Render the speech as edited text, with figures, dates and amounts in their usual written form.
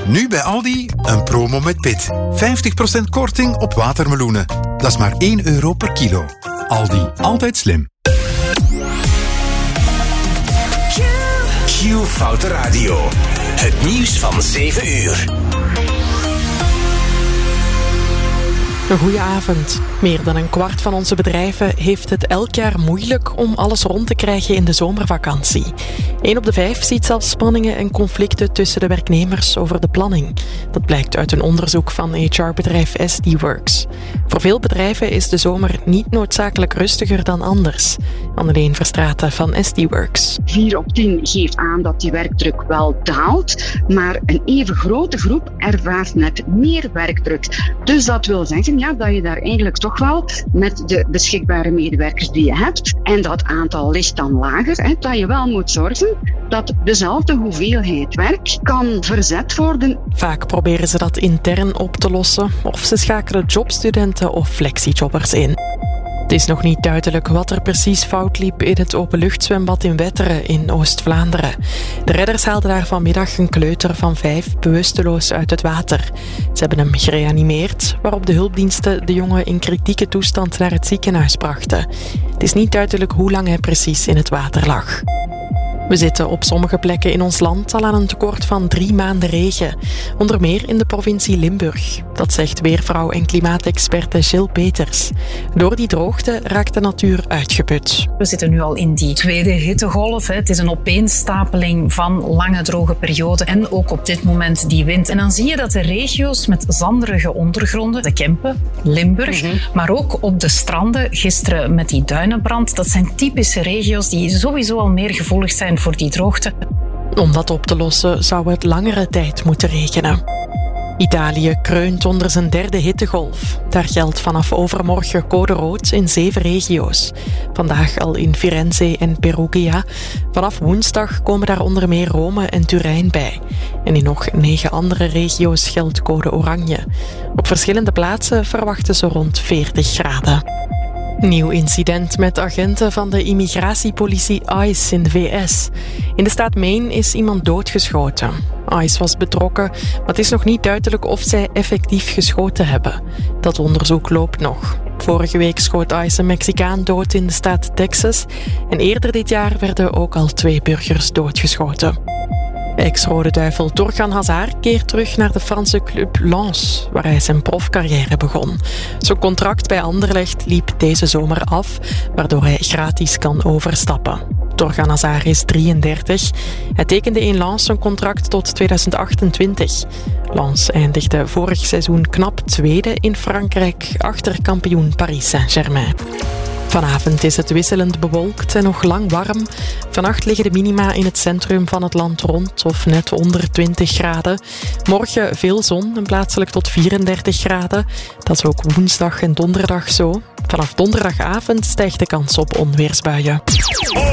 Nu bij Aldi een promo met pit. 50% korting op watermeloenen. Dat is maar €1 per kilo. Aldi, altijd slim. Q-Foute Radio. Het nieuws van 7 uur. Een goeie avond. Meer dan een kwart van onze bedrijven heeft het elk jaar moeilijk om alles rond te krijgen in de zomervakantie. 1 op de 5 ziet zelfs spanningen en conflicten tussen de werknemers over de planning. Dat blijkt uit een onderzoek van HR-bedrijf SD Works. Voor veel bedrijven is de zomer niet noodzakelijk rustiger dan anders. Anneleen Verstraeten van SD Works. 4 op 10 geeft aan dat die werkdruk wel daalt, maar een even grote groep ervaart net meer werkdruk. Dus dat wil zeggen dat je daar eigenlijk toch wel met de beschikbare medewerkers die je hebt, en dat aantal ligt dan lager, dat je wel moet zorgen dat dezelfde hoeveelheid werk kan verzet worden. Vaak proberen ze dat intern op te lossen of ze schakelen jobstudenten of flexijobbers in. Het is nog niet duidelijk wat er precies fout liep in het openluchtzwembad in Wetteren in Oost-Vlaanderen. De redders haalden daar vanmiddag een kleuter van 5 bewusteloos uit het water. Ze hebben hem gereanimeerd, waarop de hulpdiensten de jongen in kritieke toestand naar het ziekenhuis brachten. Het is niet duidelijk hoe lang hij precies in het water lag. We zitten op sommige plekken in ons land al aan een tekort van 3 maanden regen. Onder meer in de provincie Limburg. Dat zegt weervrouw en klimaatexperte Jill Peters. Door die droogte raakt de natuur uitgeput. We zitten nu al in die tweede hittegolf. Het is een opeenstapeling van lange droge perioden. En ook op dit moment die wind. En dan zie je dat de regio's met zanderige ondergronden, de Kempen, Limburg, maar ook op de stranden, gisteren met die duinenbrand, dat zijn typische regio's die sowieso al meer gevoelig zijn voor die droogte. Om dat op te lossen zou het langere tijd moeten regenen. Italië kreunt onder zijn 3e hittegolf. Daar geldt vanaf overmorgen code rood in 7 regio's. Vandaag al in Firenze en Perugia. Vanaf woensdag komen daar onder meer Rome en Turijn bij. En in nog 9 andere regio's geldt code oranje. Op verschillende plaatsen verwachten ze rond 40 graden. Nieuw incident met agenten van de immigratiepolitie ICE in de VS. In de staat Maine is iemand doodgeschoten. ICE was betrokken, maar het is nog niet duidelijk of zij effectief geschoten hebben. Dat onderzoek loopt nog. Vorige week schoot ICE een Mexicaan dood in de staat Texas. En eerder dit jaar werden ook al 2 burgers doodgeschoten. Ex-Rode Duivel Thorgan Hazard keert terug naar de Franse club Lens, waar hij zijn profcarrière begon. Zijn contract bij Anderlecht liep deze zomer af, waardoor hij gratis kan overstappen. Thorgan Hazard is 33. Hij tekende in Lens een contract tot 2028. Lens eindigde vorig seizoen knap 2e in Frankrijk, achter kampioen Paris Saint-Germain. Vanavond is het wisselend bewolkt en nog lang warm. Vannacht liggen de minima in het centrum van het land rond of net onder 20 graden. Morgen veel zon en plaatselijk tot 34 graden. Dat is ook woensdag en donderdag zo. Vanaf donderdagavond stijgt de kans op onweersbuien.